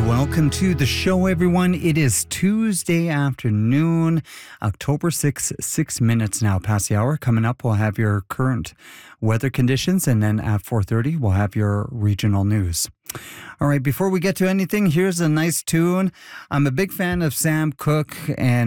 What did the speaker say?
welcome to the show, everyone. It is Tuesday afternoon, October 6th, 6 minutes now past the hour. Coming up, we'll have your current weather conditions, and then at 4:30, we'll have your regional news. All right, before we get to anything, here's a nice tune. I'm a big fan of Sam Cooke, and